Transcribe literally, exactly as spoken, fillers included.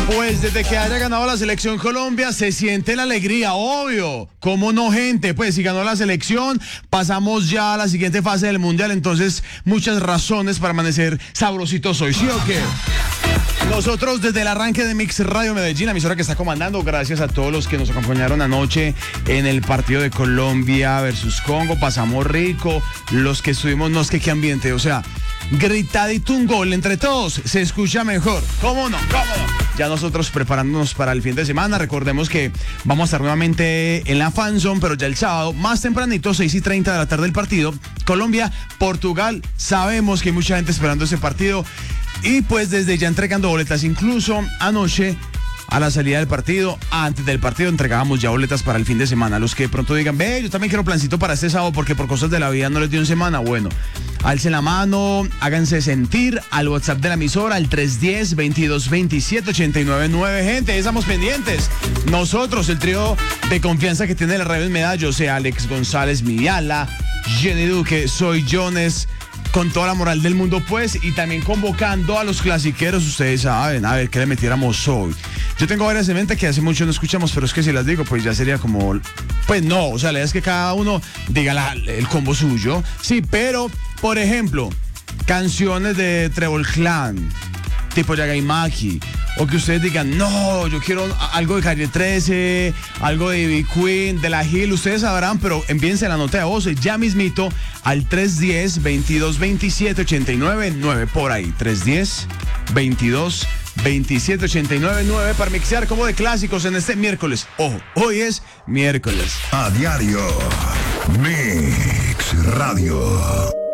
Pues desde que haya ganado la selección Colombia se siente la alegría, obvio. ¿Cómo no, gente? Pues si ganó la selección, pasamos ya a la siguiente fase del Mundial, entonces muchas razones para amanecer sabrositos hoy, ¿sí o qué? Nosotros desde el arranque de Mix Radio Medellín, la emisora que está comandando, gracias a todos los que nos acompañaron anoche en el partido de Colombia versus Congo, pasamos rico, los que estuvimos, no es que qué ambiente, o sea, gritadito un gol entre todos, se escucha mejor, ¿cómo no? ¿Cómo no? Ya nosotros preparándonos para el fin de semana, recordemos que vamos a estar nuevamente en la Fanzone, pero ya el sábado, más tempranito, seis y treinta de la tarde del partido, Colombia, Portugal, sabemos que hay mucha gente esperando ese partido, y pues desde ya entregando boletas, incluso anoche a la salida del partido, antes del partido entregábamos ya boletas para el fin de semana. Los que de pronto digan, ve, yo también quiero plancito para este sábado porque por cosas de la vida no les dio en semana. Bueno, alcen la mano, háganse sentir al WhatsApp de la emisora, al tres uno cero, veintidós veintisiete, ochenta y nueve nueve. Gente, estamos pendientes. Nosotros, el trío de confianza que tiene la radio en Medallo, o sea, Alex González Midiala, Jenny Duque, soy Jones, con toda la moral del mundo, pues, y también convocando a los clasiqueros, ustedes saben, a ver qué le metiéramos hoy. Yo tengo varias en mente que hace mucho no escuchamos, pero es que si las digo, pues ya sería como, pues no, o sea, la idea es que cada uno diga la, el combo suyo, sí, pero, por ejemplo, canciones de Trébol Clan, tipo Yagaimaki, o que ustedes digan, no, yo quiero algo de Calle trece, algo de B Queen, de la Hill, ustedes sabrán, pero envíense la nota de voz ya mismito al tres uno cero, veintidós veintisiete, ochenta y nueve nueve, por ahí, tres uno cero, veintidós veintisiete, ochenta y nueve nueve, para mixear como de clásicos en este miércoles. Ojo, hoy es miércoles. A diario, Mix Radio.